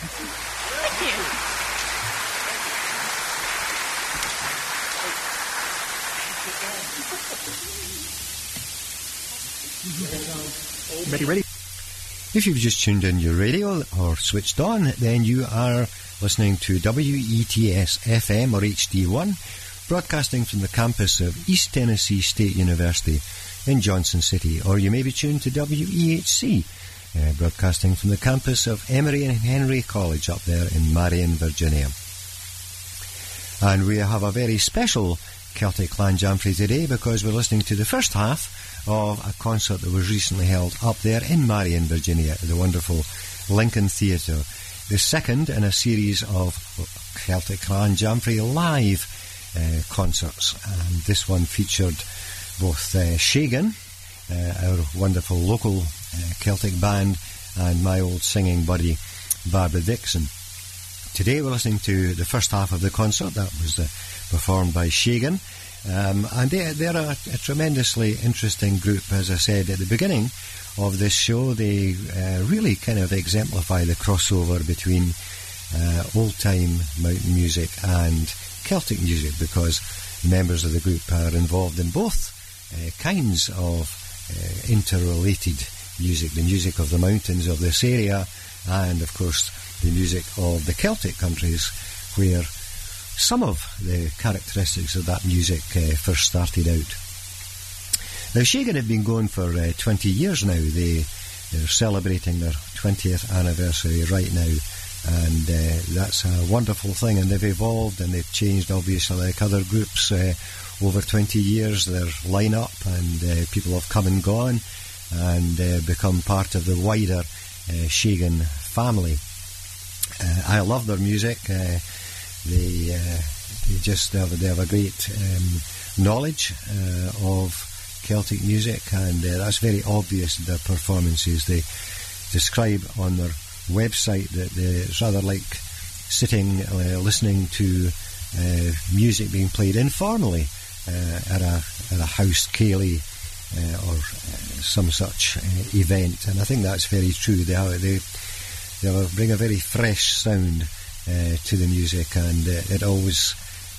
Thank you. Ready. If you've just tuned in your radio or switched on, then you are listening to WETS FM or HD1, broadcasting from the campus of East Tennessee State University in Johnson City, or you may be tuned to WEHC, broadcasting from the campus of Emory and Henry College up there in Marion, Virginia. And we have a very special Celtic Clan Jamboree today because we're listening to the first half of a concert that was recently held up there in Marion, Virginia, at the wonderful Lincoln Theatre. The second in a series of Celtic Clan Jamboree live concerts. And this one featured both Shagan, our wonderful local Celtic band, and my old singing buddy Barbara Dixon. Today we're listening to the first half of the concert that was performed by Shagan, and they're a tremendously interesting group. As I said at the beginning of this show, they really kind of exemplify the crossover between old-time mountain music and Celtic music, because members of the group are involved in both kinds of interrelated music, the music of the mountains of this area and of course the music of the Celtic countries where some of the characteristics of that music first started out. Now Shagan have been going for 20 years now. They're celebrating their 20th anniversary right now, and that's a wonderful thing, and they've evolved and they've changed obviously like other groups over 20 years. Their line-up and people have come and gone and become part of the wider Shagan family. I love their music. They have a great knowledge of Celtic music, and that's very obvious in their performances. They describe on their website that it's rather like sitting listening to music being played informally at a house ceilidh or some such event, and I think that's very true. They bring a very fresh sound to the music, and they're always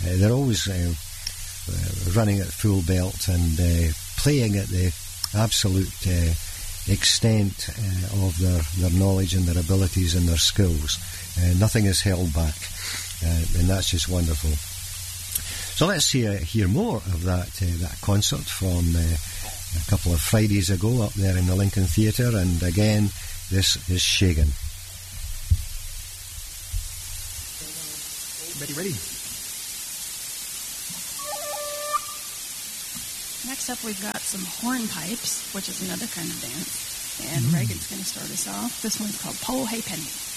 running at full belt and playing at the absolute extent of their knowledge and their abilities and their skills. Nothing is held back, and that's just wonderful. So let's hear more of that concert from a couple of Fridays ago up there in the Lincoln Theatre, and again this is Shagan. Ready. Next up, we've got some hornpipes, which is another kind of dance. And Reagan's going to start us off. This one's called Pole Hay Penny.